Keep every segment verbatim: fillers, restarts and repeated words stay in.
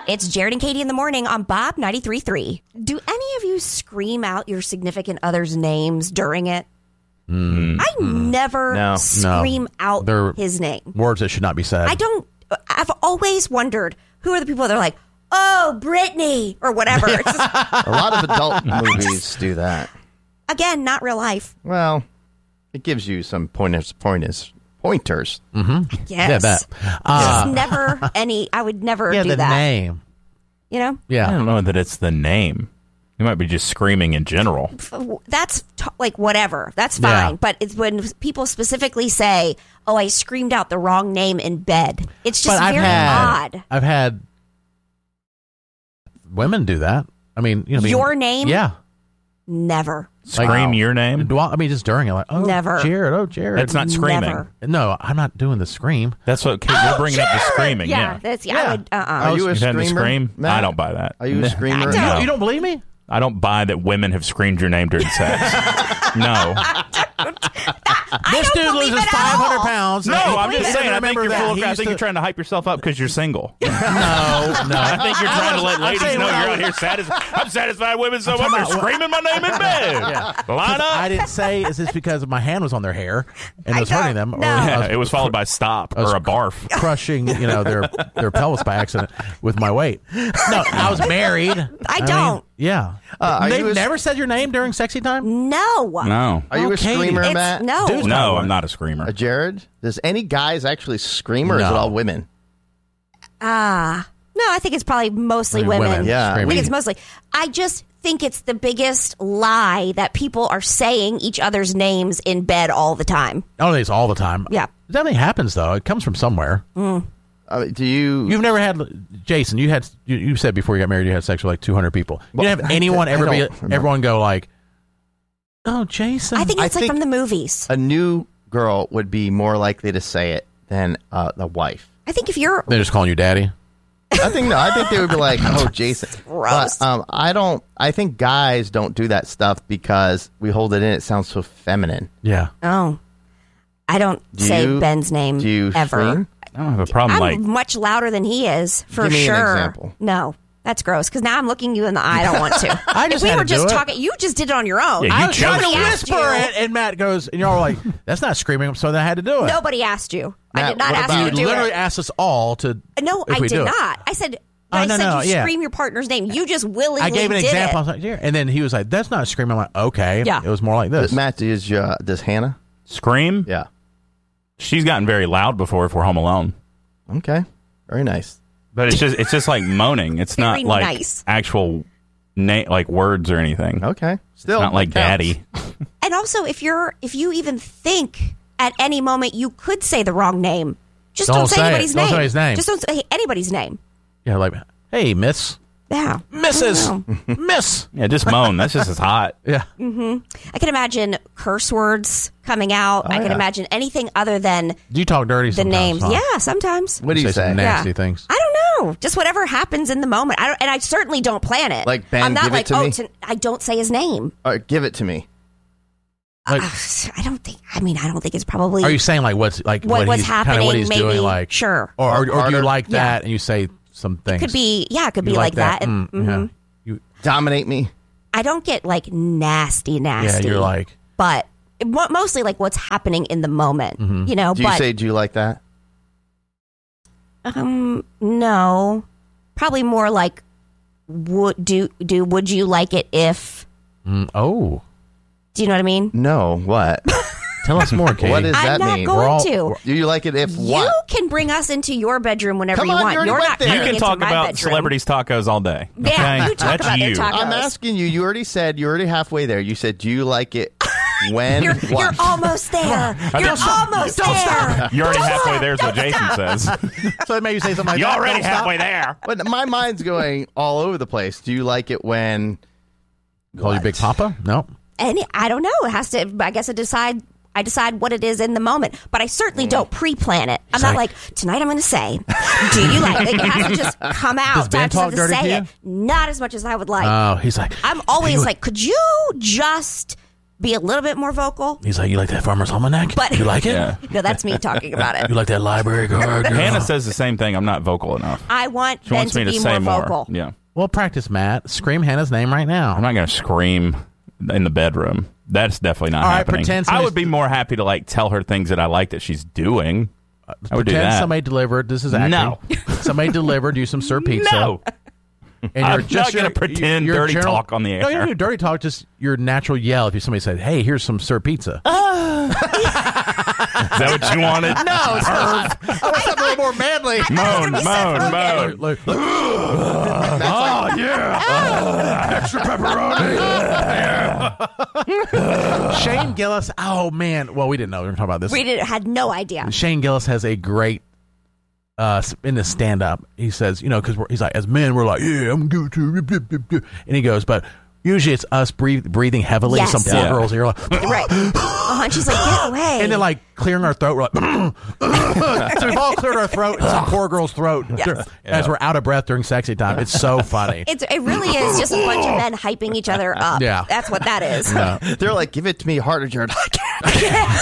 It's Jared and Katie in the morning on Bob ninety-three point three. Do any of you scream out your significant other's names during it? Mm. I Mm. never no. scream no. out They're his name. Words that should not be said. I don't. I've always wondered who are the people that are like, oh, Brittany, or whatever. It's just, a lot of adult movies do that. Again, not real life. Well, it gives you some pointers, pointers, pointers. Mm-hmm. Yes. Yeah, that. Uh, Just never any. I would never yeah, do the that. name. You know. Yeah. I don't know that it's the name. You might be just screaming in general. That's t- like whatever. That's fine. Yeah. But it's when people specifically say, "Oh, I screamed out the wrong name in bed." It's just But I've very had, odd. I've had women do that. I mean, you know, Your name? Yeah. Never. Scream Like, your name? Do I, I mean, just during it, like, oh, Never. Jared, oh, Jared. That's not screaming. Never. No, I'm not doing the scream. That's what Kate, Oh, you're bringing up the Jared! screaming. Yeah, Yeah. that's yeah. Yeah. I would. Uh. uh Are you a You've had to screamer? scream? Matt? I don't buy that. Are you a screamer? I don't. No. You don't believe me? I don't buy that women have screamed your name during sex. No. This don't dude believe loses it at five hundred all. pounds. No, and he- I'm just he saying. I doesn't think remember you're that. full of He crap. I used think to- you're trying to hype yourself up because you're single. No, no. I think you're trying to let I'm ladies saying know when I you're out was- here satisfied. I'm satisfied women so I'm much they're talking about- screaming my name in bed. Yeah. Line up. I didn't say is this because my hand was on their hair and it was I hurting don't them, or know. I Yeah, was it was followed by stop was or a barf. crushing, you know, their their pelvis by accident with my weight. No, I was married. I, mean, don't. yeah, Uh, are they've you a- never said your name during sexy time. No. No. Are you Oh, a Katie. screamer, It's Matt? no. Dude's No, not I'm not a screamer. Uh, Jared? Does any guys actually scream, or is it No. all women? Ah. no, I think it's probably mostly I mean, women. women Yeah. I screaming. think it's mostly. I just think it's the biggest lie that people are saying each other's names in bed all the time. I don't think it's all the time. Yeah. It definitely happens though. It comes from somewhere. Uh, do you? You've never had, Jason. You had. You, you said before you got married, you had sex with like two hundred people. You Well, didn't have I- anyone I ever be. don't remember. Everyone go like, "Oh, Jason." I think I it's like think- from the movies. a new girl would be more likely to say it than uh, the wife. I think if you're they're just calling you daddy. I think no. I think they would be like, "Oh, Jason." Gross. But, um, I don't. I think guys don't do that stuff because we hold it in. It sounds so feminine. Yeah. oh, I don't Do say you- Ben's name Do you ever. scream? I don't have a problem. I'm like much louder than he is for Give me an sure. example. No, that's gross. Because now I'm looking you in the eye. I don't want to. I if just we had were to do just it. talking, you just did it on your own. Yeah, you I was trying to Nobody asked whisper you. it, and Matt goes, and you're all like, "That's not screaming." So then I had to do it. Nobody asked you. I Matt, did not what ask about- you You to do literally it. asked us all to. No, if I we did do it. not. I said. Oh, I no, said no, you yeah. scream your partner's name. You just willingly I gave an did example. I it. was like, "Yeah," and then he was like, "That's not screaming." I'm like, "Okay." Yeah. It was more like this. Matt, does uh, does Hannah? scream. Yeah. She's gotten very loud before if we're home alone. Okay. Very nice. But it's just it's just like moaning. It's Very not like nice. actual na- like words or anything. Okay. Still, Not like that counts. daddy. And also, if you're, if you even think at any moment you could say the wrong name, just Don't don't, say say it. anybody's Don't name. say his name. Just don't say anybody's name. Yeah, like, "Hey, Miss, Yeah, Missus I don't know. Miss." Yeah, just moan. That's just as hot. Yeah. I can imagine curse words coming out. I can yeah. imagine anything other than Do you talk dirty the sometimes? names. huh? Yeah, sometimes. What do you Say some say? nasty Yeah. things. I don't know. Just whatever happens in the moment. I don't, and I certainly don't plan it. Like, Ben, I'm not give it like, to oh, me? to, I don't say his name. All right, give it to me. Like, Uh, I don't think. I mean, I don't think it's probably. are you saying like what's like What- what, what's he's kind of happening, what he's maybe? doing? Like Sure. or or, or do you Harder? like Yeah. that and you say some things? could be? Yeah, it could You be like that. Mm, And- yeah. mhm. You, Dominate me. I don't get like nasty, nasty. yeah, you're like but mo- mostly like what's happening in the moment. Mm-hmm. You know. Do you but say, do you like that? um, no, probably more like would do do would you like it if? mm, oh. Do you know what I mean? No. What? Tell us more, Katie. What does I'm that not mean? going We're all- to. Do you like it if You what? can bring us into your bedroom whenever Come you on, want. you already You're went not there. coming You can into talk my about bedroom. celebrities tacos all day. Yeah, okay? you talk That's about their you. tacos. I'm asking you. You already said you're already halfway there. You said, do you like it when? You're, what? you're almost there. You're Don't stop. almost Don't there. stop. You're already Don't halfway stop. there, is what Don't Jason stop. says. So maybe say something like You're that. already Don't stop. halfway there. But my mind's going all over the place. Do you like it when? Call you What? Big Papa? No. And I don't know. It has to. I guess I decide. I decide what it is in the moment, but I certainly don't pre-plan it. I'm It's not like- like, tonight I'm going to say, do you like it? It has to just come out. Does Ben I just talk have to dirty say to it. you? Not as much as I would like. Oh, he's like I'm always you- like, could you just be a little bit more vocal. He's like, you like that Farmer's Almanac? But You like it? Yeah. No, that's me talking about it. You like that library card? girl? Hannah says the same thing. I'm not vocal enough. I want She Ben wants to me to be say more more. vocal. Yeah. Well, practice, Matt. Scream Hannah's name right now. I'm not going to scream in the bedroom. That's definitely not All right, happening. pretend I somebody's- would be more happy to like tell her things that I like that she's doing. I would do Pretend that. somebody delivered. This is acting. No. Somebody delivered you some Sir Pizza. No. And you're I'm just not gonna your- pretend your dirty general- talk on the No, you air. don't do dirty talk. Just your natural yell. If you somebody said, "Hey, here's some Sir Pizza." Is that what you wanted? No, it's not. I want something a little more manly. Moan, moan, moan. Like, like, oh yeah, extra pepperoni. Shane Gillis. Oh man. Well, we didn't know we were talking about this. We did, had no idea. Shane Gillis has a great uh, in the stand up. He says, you know, because he's like, as men, we're like, yeah, I'm good too. And he goes, but usually it's us breathe, breathing heavily. Yes. Some poor Yeah. girls here, like, Right. Uh-huh. And she's like, get away. and then like clearing our throat. We're like, so we've all cleared our throat in some poor girl's throat Yes. as we're out of breath during sexy time. It's so funny. It's, it really is just a bunch of men hyping each other up. Yeah. That's what that is. They're like, give it to me harder, Jared. I can't.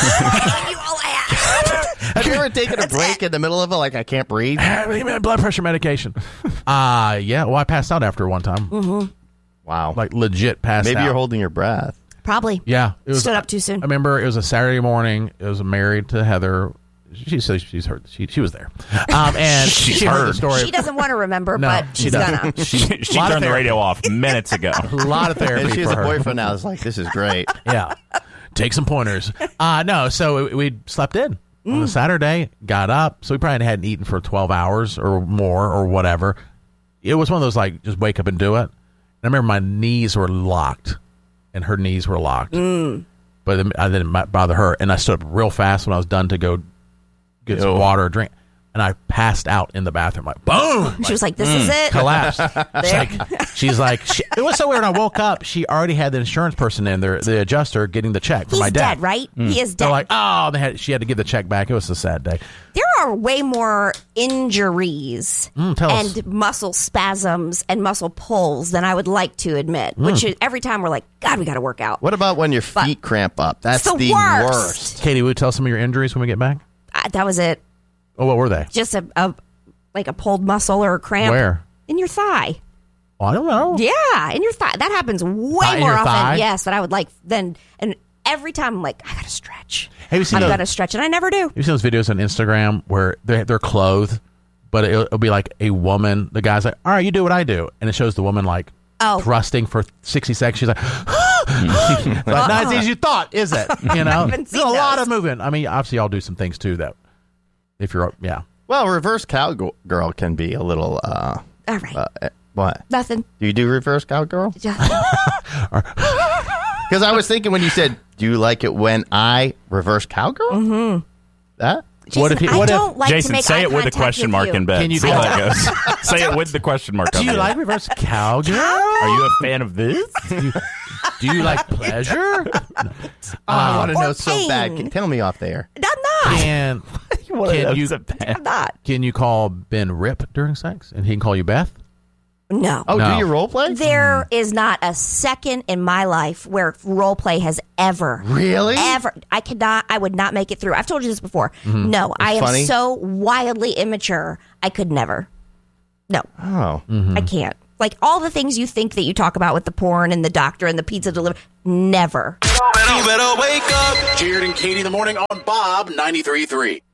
I give you all I have. Have you ever taken a break in the middle of it, like I can't breathe? Blood pressure medication. Uh yeah. Well, I passed out after one time. Mm-hmm. Wow. Like legit passed out. Maybe you're holding your breath. Probably. Yeah, it was, Stood up too soon. I remember it was a Saturday morning. It was married to Heather. She says she's heard. She she was there, um, and She's she heard the heard. story. She doesn't want to remember, No, but she she's doesn't. gonna. She, she Lot of turned the therapy. radio off minutes ago. A lot of therapy And she has for a her. boyfriend now. It's like, this is great. Yeah, take some pointers. Uh no, so we, we slept in on the Saturday. Got up, so we probably hadn't eaten for twelve hours or more or whatever. It was one of those like just wake up and do it. And I remember my knees were locked, and her knees were locked. Mm. But I didn't bother her, and I stood up real fast when I was done to go get some Ew. water or drink, and I passed out in the bathroom. Like boom, She was like, "This is it." collapsed. She's There. like, she's like she, it was so weird. When I woke up, she already had the insurance person in there, the adjuster, getting the check for He's my dad. dead, right? He is dead. So like, oh, they had, she had to give the check back. It was a sad day. There are way more injuries Mm, tell us. and muscle spasms and muscle pulls than I would like to admit. Mm. Which is, every time we're like, God, we got to work out. What about when your But- feet cramp up? That's It's the the worst. worst. Katie, will you tell some of your injuries when we get back? Uh, that was it. Oh, what were they? Just a, a like a pulled muscle or a cramp Where? in your thigh. Oh, I don't know. Yeah, in your thigh. That happens way Thigh in more your often. thigh? Yes, that I would like. Then and every time I'm like, I gotta stretch. Have you seen I've those- got to stretch, and I never do. You see those videos on Instagram where they're, they're clothed, but it'll, it'll be like a woman. The guy's like, all right, you do what I do. And it shows the woman like Oh. thrusting for sixty seconds. She's like, like not as easy as you thought, is it? You know, haven't there's seen a lot those. of movement. I mean, obviously, y'all do some things too that if you're, yeah. Well, reverse cowgirl can be a little. Uh, All right, uh, eh, what? nothing. Do you do reverse cowgirl? Just- Because I was thinking when you said, "Do you like it when I reverse cowgirl?" Mm-hmm. That. What if Jason, he- what I if- don't like to Jason, make say eye it with the contact question with mark you. in bed. Can you See do how that goes. Say it with the question mark. Do on you there. like reverse cowgirl? Are you a fan of this? Do you like pleasure? Oh, I want to Or know so bad. pain. Tell me off there. I'm not. Can can you I'm not. can you call Ben Rip during sex and he can call you Beth? No. Oh, No. do you role play? There is not a second in my life where role play has ever, Really? ever. I cannot. I would not make it through. I've told you this before. No, I am funny. so wildly immature. I could never. No, Oh. I can't. Like all the things you think that you talk about with the porn and the doctor and the pizza delivery. Never. You better wake up. Jared and Katie in the morning on Bob ninety-three point three.